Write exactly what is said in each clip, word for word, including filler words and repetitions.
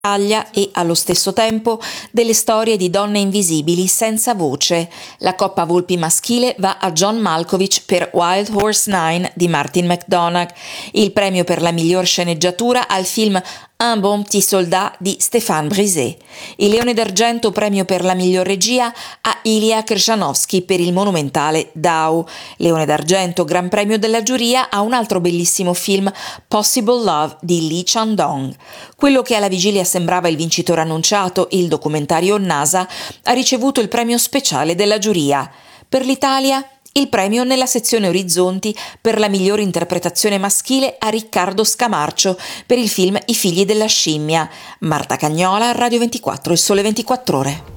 e allo stesso tempo delle storie di donne invisibili senza voce. La Coppa Volpi maschile va a John Malkovich per Wild Horse nove di Martin McDonagh, il premio per la miglior sceneggiatura al film Un bon petit soldat di Stéphane Brisé. Il Leone d'Argento premio per la miglior regia a Ilya Krjanovsky per il monumentale Dao. Leone d'Argento Gran Premio della giuria a un altro bellissimo film, Possible Love di Lee Chan-dong. Quello che alla vigilia sembrava il vincitore annunciato, il documentario NASA, ha ricevuto il premio speciale della giuria. Per l'Italia il premio nella sezione Orizzonti per la migliore interpretazione maschile a Riccardo Scamarcio per il film I figli della scimmia. Marta Cagnola, Radio ventiquattro, Il Sole ventiquattro Ore.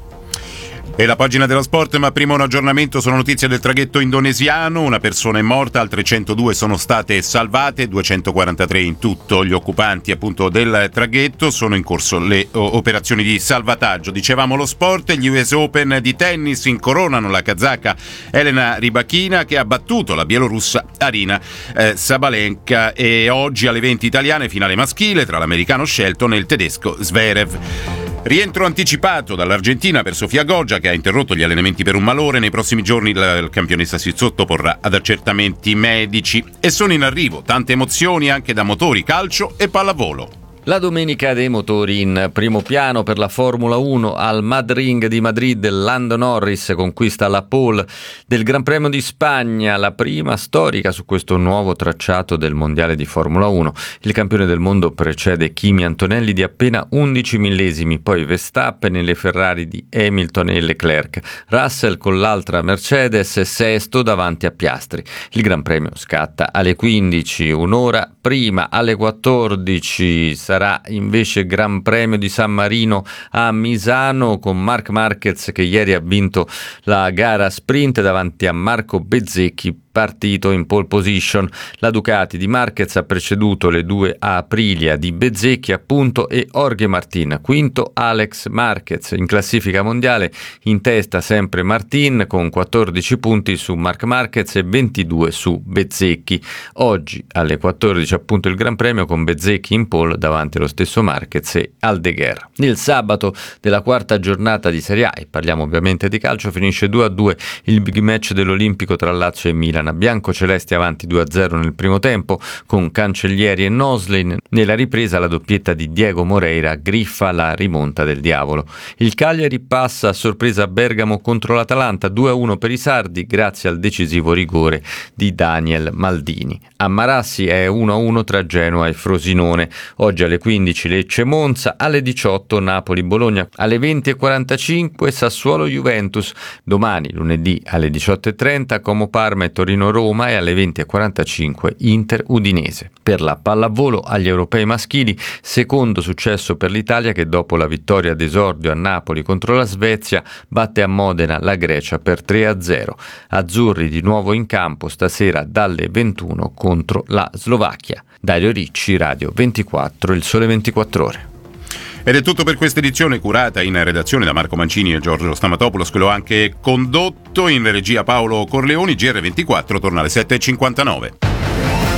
E la pagina dello sport, ma prima un aggiornamento sulla notizia del traghetto indonesiano. Una persona è morta, altre centodue sono state salvate, duecentoquarantatré in tutto. Gli occupanti appunto del traghetto, sono in corso le operazioni di salvataggio. Dicevamo lo sport, gli U S Open di tennis incoronano la kazaka Elena Rybakina che ha battuto la bielorussa Arina eh, Sabalenka, e oggi alle venti italiane finale maschile tra l'americano Shelton e il tedesco Zverev. Rientro anticipato dall'Argentina per Sofia Goggia, che ha interrotto gli allenamenti per un malore. Nei prossimi giorni la campionessa si sottoporrà ad accertamenti medici. E sono in arrivo tante emozioni anche da motori, calcio e pallavolo. La domenica dei motori in primo piano per la Formula uno al Madrid di Madrid. Lando Norris conquista la pole del Gran Premio di Spagna, la prima storica su questo nuovo tracciato del mondiale di Formula uno. Il campione del mondo precede Kimi Antonelli di appena undici millesimi, poi Verstappen e le Ferrari di Hamilton e Leclerc. Russell con l'altra Mercedes sesto davanti a Piastri. Il Gran Premio scatta alle quindici, un'ora prima alle quattordici sarà invece Gran Premio di San Marino a Misano con Marc Marquez che ieri ha vinto la gara sprint davanti a Marco Bezzecchi, partito in pole position. La Ducati di Marquez ha preceduto le due Aprilia di Bezzecchi appunto e Jorge Martin, quinto Alex Marquez. In classifica mondiale in testa sempre Martin con quattordici punti su Marc Marquez e ventidue su Bezzecchi. Oggi alle quattordici appunto il Gran Premio con Bezzecchi in pole davanti allo stesso Marquez e Aldeguer. Nel sabato della quarta giornata di Serie A, e parliamo ovviamente di calcio, finisce due a due il big match dell'Olimpico tra Lazio e Milan. Biancocelesti avanti due a zero nel primo tempo con Cancellieri e Noslin. Nella ripresa la doppietta di Diego Moreira griffa la rimonta del diavolo. Il Cagliari passa a sorpresa a Bergamo contro l'Atalanta due a uno per i sardi grazie al decisivo rigore di Daniel Maldini. A Marassi è uno a uno tra Genoa e Frosinone. Oggi alle quindici Lecce Monza, alle diciotto Napoli Bologna, alle venti e quarantacinque Sassuolo Juventus. Domani lunedì alle diciotto e trenta Como Parma e Torino Roma e alle venti e quarantacinque Inter Udinese. Per la pallavolo agli europei maschili, secondo successo per l'Italia che dopo la vittoria d'esordio a Napoli contro la Svezia batte a Modena la Grecia per tre a zero. Azzurri di nuovo in campo stasera dalle ventuno contro la Slovacchia. Dario Ricci, Radio ventiquattro, Il Sole ventiquattro Ore. Ed è tutto per questa edizione, curata in redazione da Marco Mancini e Giorgio Stamatopoulos, che lo ha anche condotto, in regia Paolo Corleoni. G R ventiquattro torna alle sette e cinquantanove.